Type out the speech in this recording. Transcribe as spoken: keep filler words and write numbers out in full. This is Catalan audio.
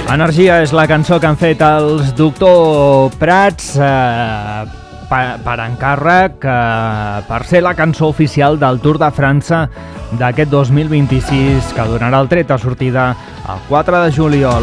Energia és la cançó que han fet els Doctor Prats eh, per, per encàrrec eh, per ser la cançó oficial del Tour de França d'aquest dos mil vint-i-sis, que donarà el tret de sortida el quatre de juliol.